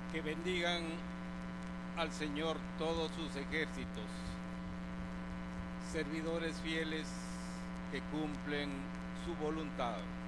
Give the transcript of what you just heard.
Que bendigan al Señor todos sus ejércitos, servidores fieles que cumplen su voluntad.